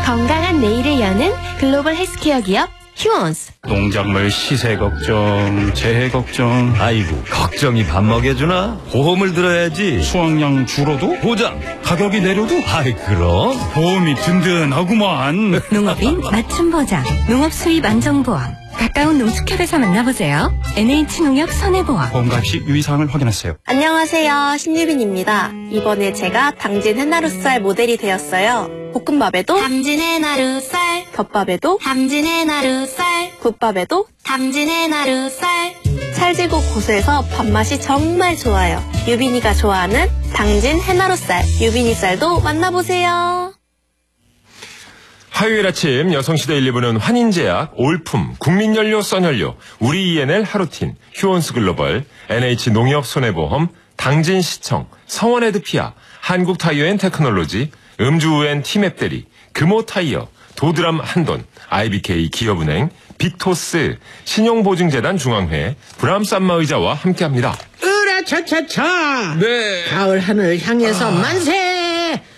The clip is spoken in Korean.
건강한 내일을 여는 글로벌 헬스케어 기업 휴원스. 농작물 시세 걱정, 재해 걱정. 아이고, 걱정이 밥 먹여주나? 보험을 들어야지. 수확량 줄어도? 보장. 가격이 내려도? 아이, 그럼. 보험이 든든하구만. 농업인 맞춤 보장, 농업 수입 안정보험. 가까운 농축협에서 만나보세요. NH농협 손해보험. 보험 가입 시 유의사항을 확인하세요. 안녕하세요. 신유빈입니다. 이번에 제가 당진 해나루쌀 모델이 되었어요. 볶음밥에도 당진 해나루쌀, 덮밥에도 당진 해나루쌀, 국밥에도 당진 해나루쌀. 찰지고 고소해서 밥맛이 정말 좋아요. 유빈이가 좋아하는 당진 해나루쌀, 유빈이쌀도 만나보세요. 화요일 아침 여성시대 1,2부는 환인제약, 올품, 국민연료, 써연료, 우리 ENL 하루틴, 휴원스 글로벌, NH농협 손해보험, 당진시청, 성원에드피아, 한국타이어앤테크놀로지, 음주우엔 티맵대리, 금호타이어, 도드람 한돈, IBK 기업은행, 빅토스, 신용보증재단 중앙회, 브람산마의자와 함께합니다. 으라차차차. 네. 가을 하늘 향해서 만세.